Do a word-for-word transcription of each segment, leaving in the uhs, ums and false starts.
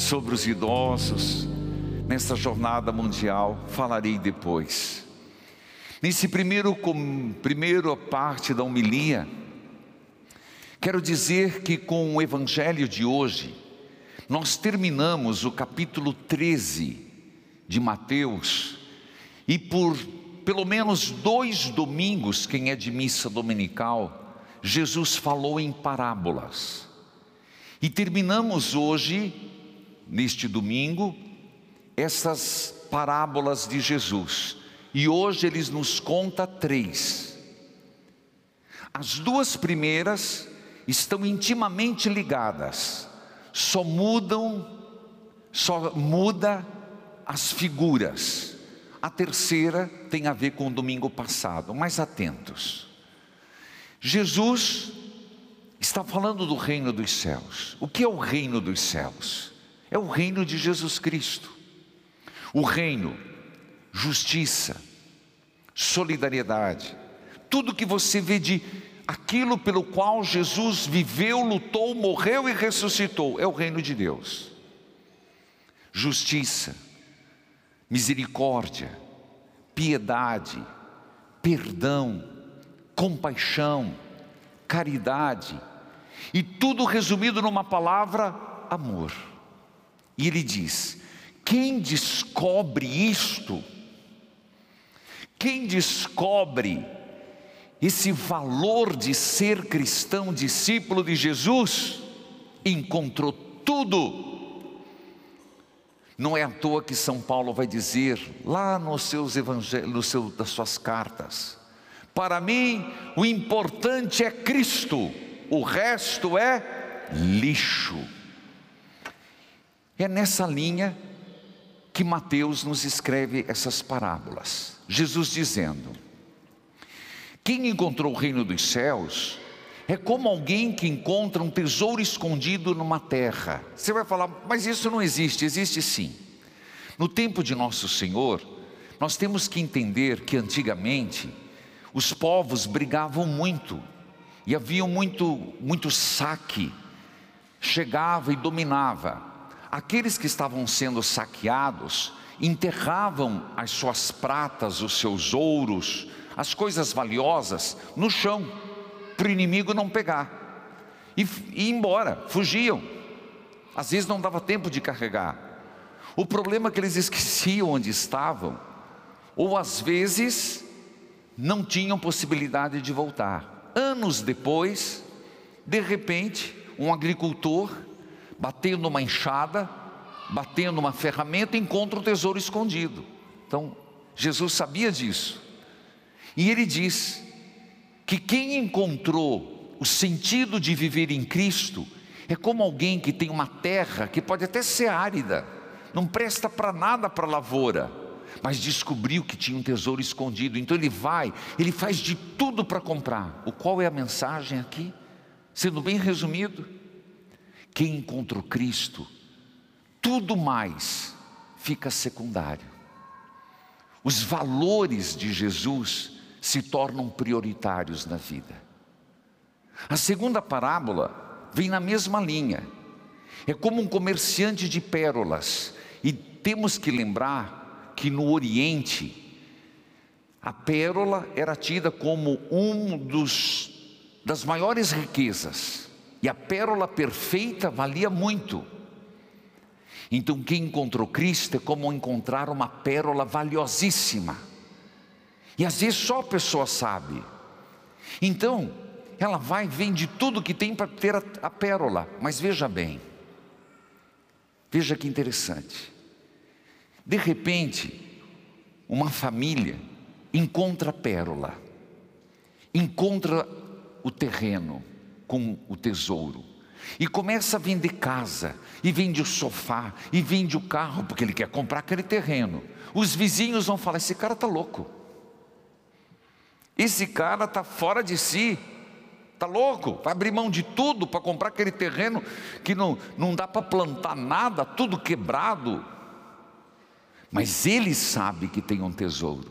sobre os idosos, nessa jornada mundial, falarei depois. Nesse primeiro, com, primeira parte da homilia, quero dizer que com o evangelho de hoje, nós terminamos o capítulo treze de Mateus, e por pelo menos dois domingos, quem é de missa dominical, Jesus falou em parábolas. E terminamos hoje, neste domingo, essas parábolas de Jesus. E hoje ele nos conta três. As duas primeiras estão intimamente ligadas. Só mudam, só muda as figuras. A terceira tem a ver com o domingo passado, mais atentos. Jesus está falando do reino dos céus. O que é o reino dos céus? É o reino de Jesus Cristo. O reino, justiça, solidariedade, tudo que você vê de aquilo pelo qual Jesus viveu, lutou, morreu e ressuscitou, é o reino de Deus. Justiça, misericórdia, piedade, perdão, compaixão, caridade, e tudo resumido numa palavra: amor. E ele diz: quem descobre isto, quem descobre esse valor de ser cristão, discípulo de Jesus, encontrou tudo. Não é à toa que São Paulo vai dizer, lá nos seus evangelhos, no seu, das suas cartas: para mim o importante é Cristo, o resto é lixo. É nessa linha que Mateus nos escreve essas parábolas. Jesus dizendo: quem encontrou o reino dos céus é como alguém que encontra um tesouro escondido numa terra. Você vai falar, mas isso não existe. Existe sim. No tempo de Nosso Senhor, nós temos que entender que antigamente os povos brigavam muito, e havia muito, muito saque, chegava e dominava. Aqueles que estavam sendo saqueados enterravam as suas pratas, os seus ouros, as coisas valiosas no chão, para o inimigo não pegar, e, e ir embora, fugiam. Às vezes não dava tempo de carregar. O problema é que eles esqueciam onde estavam, ou às vezes não tinham possibilidade de voltar. Anos depois, de repente, um agricultor, batendo numa enxada, batendo numa ferramenta, encontra um tesouro escondido. Então, Jesus sabia disso, e ele diz que quem encontrou o sentido de viver em Cristo é como alguém que tem uma terra que pode até ser árida, não presta para nada para a lavoura, mas descobriu que tinha um tesouro escondido. Então ele vai, ele faz de tudo para comprar. O qual é a mensagem aqui? Sendo bem resumido, quem encontrou Cristo, tudo mais fica secundário. Os valores de Jesus se tornam prioritários na vida. A segunda parábola vem na mesma linha. É como um comerciante de pérolas. E temos que lembrar que no Oriente, a pérola era tida como um dos das maiores riquezas. E a pérola perfeita valia muito. Então quem encontrou Cristo é como encontrar uma pérola valiosíssima. E às vezes só a pessoa sabe. Então ela vai e vende tudo que tem para ter a, a pérola. Mas veja bem, veja que interessante. De repente, uma família encontra a pérola, encontra o terreno com o tesouro, e começa a vender casa, e vende o sofá, e vende o carro, porque ele quer comprar aquele terreno. Os vizinhos vão falar: esse cara está louco, esse cara está fora de si, está louco, vai abrir mão de tudo para comprar aquele terreno que não, não dá para plantar nada, tudo quebrado. Mas ele sabe que tem um tesouro.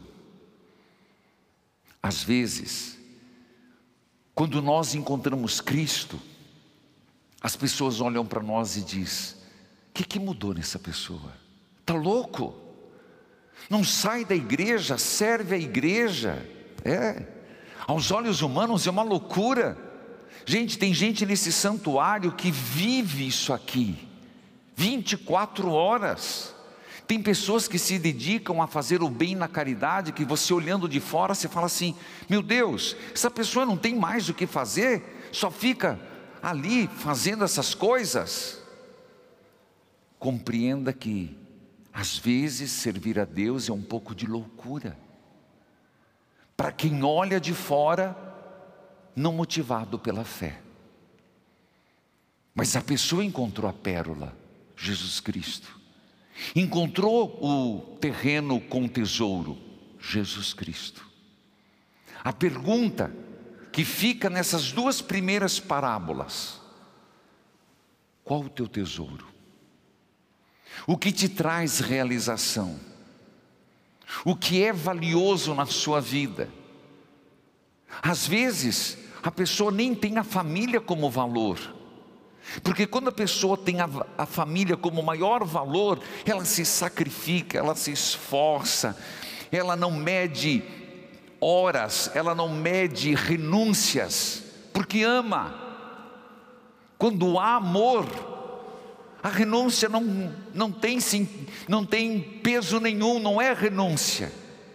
Às vezes, quando nós encontramos Cristo, as pessoas olham para nós e dizem: que que mudou nessa pessoa? Está louco? Não sai da igreja, serve a igreja. É, aos olhos humanos é uma loucura. Gente, tem gente nesse santuário que vive isso aqui, vinte e quatro horas. Tem pessoas que se dedicam a fazer o bem na caridade, que você olhando de fora, você fala assim, meu Deus, essa pessoa não tem mais o que fazer, só fica ali fazendo essas coisas. Compreenda que, às vezes, servir a Deus é um pouco de loucura. Para quem olha de fora, não motivado pela fé. Mas a pessoa encontrou a pérola, Jesus Cristo. Encontrou o terreno com tesouro, Jesus Cristo. A pergunta que fica nessas duas primeiras parábolas: qual o teu tesouro? O que te traz realização? O que é valioso na sua vida? Às vezes, a pessoa nem tem a família como valor. Porque quando a pessoa tem a, a família como maior valor, ela se sacrifica, ela se esforça, ela não mede horas, ela não mede renúncias, porque ama. Quando há amor, a renúncia não, não, tem, não tem peso nenhum, não é renúncia.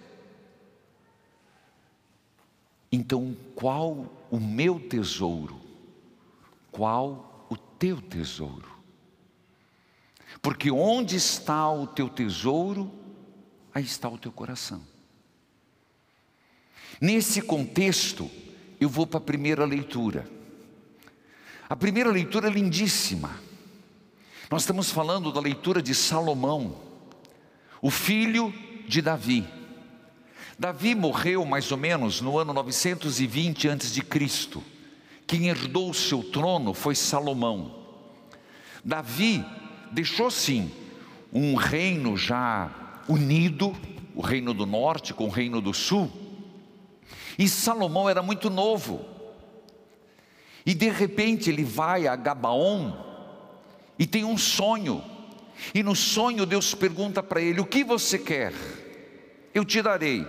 Então, qual o meu tesouro? Qual o teu tesouro? Porque onde está o teu tesouro, aí está o teu coração. Nesse contexto, eu vou para a primeira leitura. A primeira leitura é lindíssima. Nós estamos falando da leitura de Salomão, o filho de Davi. Davi morreu mais ou menos no ano novecentos e vinte antes de Cristo. Quem herdou o seu trono foi Salomão. Davi deixou sim um reino já unido, o reino do norte com o reino do sul. E Salomão era muito novo. E de repente ele vai a Gabaon e tem um sonho. E no sonho Deus pergunta para ele: o que você quer? Eu te darei.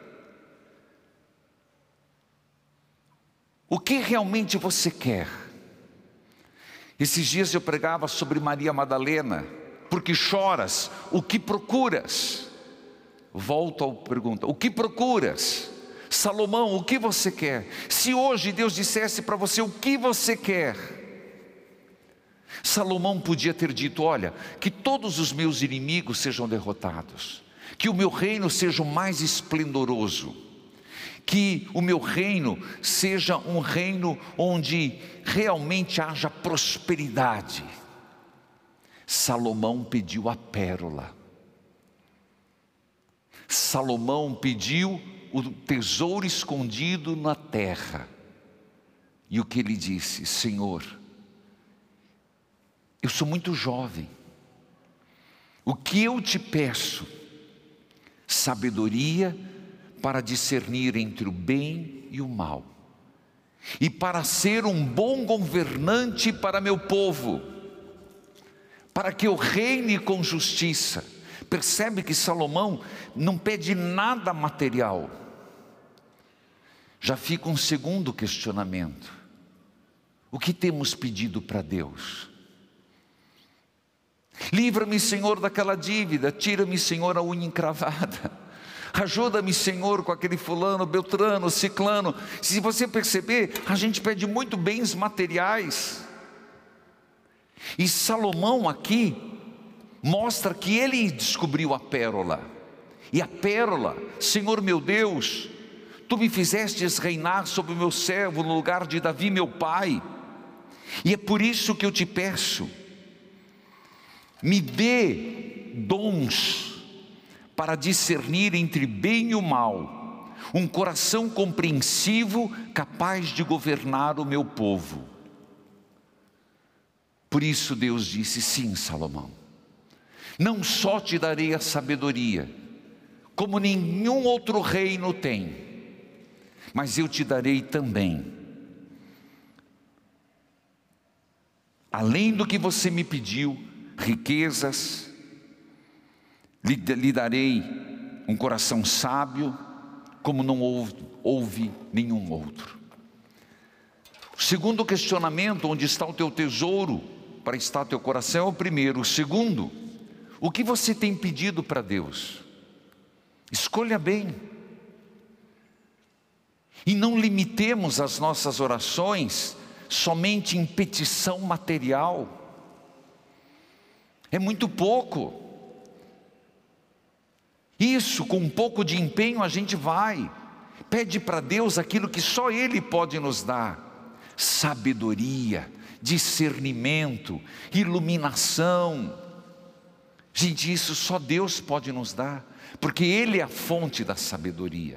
O que realmente você quer? Esses dias eu pregava sobre Maria Madalena. Por que choras? O que procuras? Volto à pergunta: o que procuras? Salomão, o que você quer? Se hoje Deus dissesse para você: o que você quer? Salomão podia ter dito: olha, que todos os meus inimigos sejam derrotados, que o meu reino seja o mais esplendoroso, que o meu reino seja um reino onde realmente haja prosperidade. Salomão pediu a pérola. Salomão pediu o tesouro escondido na terra. E o que ele disse: Senhor, eu sou muito jovem, o que eu te peço? Sabedoria para discernir entre o bem e o mal, e para ser um bom governante para meu povo, para que eu reine com justiça. Percebe que Salomão não pede nada material. Já fica um segundo questionamento: o que temos pedido para Deus? Livra-me, Senhor, daquela dívida. Tira-me, Senhor, a unha encravada. Ajuda-me, Senhor, com aquele fulano, beltrano, ciclano. Se você perceber, a gente pede muito bens materiais. E Salomão aqui mostra que ele descobriu a pérola. E a pérola: Senhor meu Deus, Tu me fizestes reinar sobre o meu servo no lugar de Davi meu pai. E é por isso que eu te peço, me dê dons para discernir entre bem e o mal, um coração compreensivo, capaz de governar o meu povo. Por isso Deus disse: sim, Salomão, não só te darei a sabedoria, como nenhum outro reino tem, mas eu te darei também, além do que você me pediu, riquezas, lhe, lhe darei um coração sábio, como não houve, houve nenhum outro. O segundo questionamento, onde está o teu tesouro, para estar o teu coração, é o primeiro. O segundo, o que você tem pedido para Deus? Escolha bem. E não limitemos as nossas orações somente em petição material. É muito pouco. Isso, com um pouco de empenho, a gente vai. Pede para Deus aquilo que só Ele pode nos dar: sabedoria, discernimento, iluminação. Gente, isso só Deus pode nos dar, porque Ele é a fonte da sabedoria.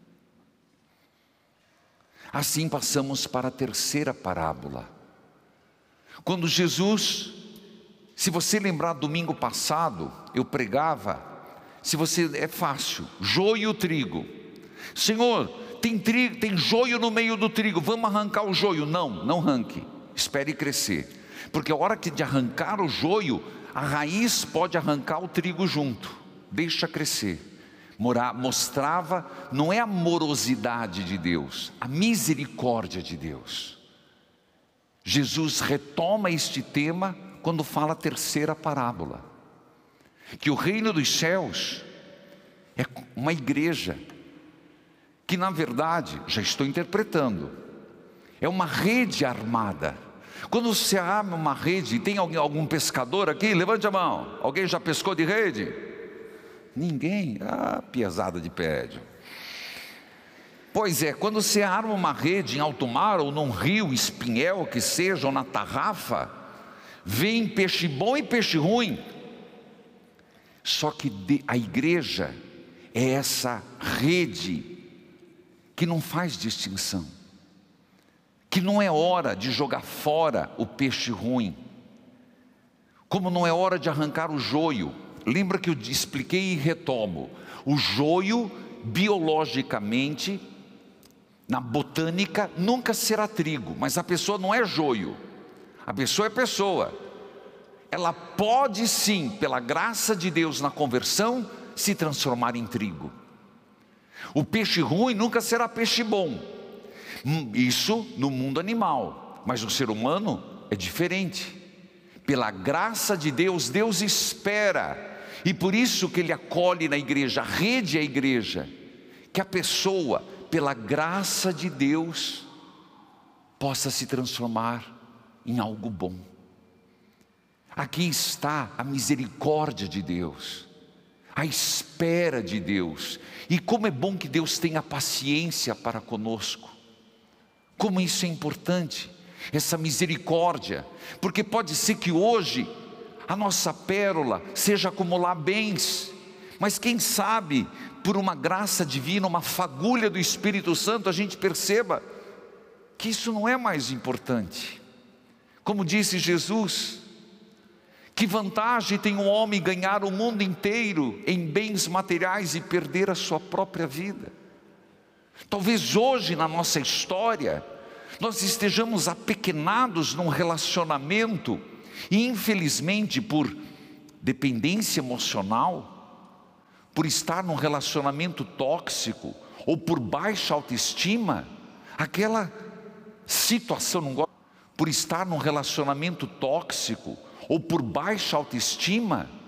Assim passamos para a terceira parábola. Quando Jesus, se você lembrar, domingo passado, eu pregava, se você, é fácil, joio e trigo. Senhor, tem, trigo, tem joio no meio do trigo, vamos arrancar o joio. Não, não arranque, espere crescer. Porque a hora que de arrancar o joio, a raiz pode arrancar o trigo junto. Deixa crescer. Mostrava, não é a morosidade de Deus, a misericórdia de Deus. Jesus retoma este tema quando fala a terceira parábola, que o reino dos céus é uma igreja, que na verdade, já estou interpretando, é uma rede armada. Quando você arma uma rede, tem alguém, algum pescador aqui? Levante a mão. Alguém já pescou de rede? Ninguém? Ah, piazada de prédio. Pois é, quando você arma uma rede em alto mar, ou num rio, espinhel que seja, ou na tarrafa, vem peixe bom e peixe ruim. Só que a igreja é essa rede que não faz distinção, que não é hora de jogar fora o peixe ruim, como não é hora de arrancar o joio. Lembra que eu expliquei e retomo: o joio, biologicamente, na botânica, nunca será trigo, mas a pessoa não é joio, a pessoa é pessoa. Ela pode sim, pela graça de Deus na conversão, se transformar em trigo. O peixe ruim nunca será peixe bom, isso no mundo animal, mas o ser humano é diferente. Pela graça de Deus, Deus espera, e por isso que Ele acolhe na igreja, a rede é a igreja, que a pessoa, pela graça de Deus, possa se transformar em algo bom. Aqui está a misericórdia de Deus, a espera de Deus, e como é bom que Deus tenha paciência para conosco, como isso é importante, essa misericórdia, porque pode ser que hoje a nossa pérola seja acumular bens, mas quem sabe, por uma graça divina, uma fagulha do Espírito Santo, a gente perceba que isso não é mais importante. Como disse Jesus, que vantagem tem um homem ganhar o mundo inteiro em bens materiais e perder a sua própria vida? Talvez hoje na nossa história nós estejamos apequenados num relacionamento, e infelizmente por dependência emocional, por estar num relacionamento tóxico, ou por baixa autoestima, aquela situação, não gosto, por estar num relacionamento tóxico, ou por baixa autoestima,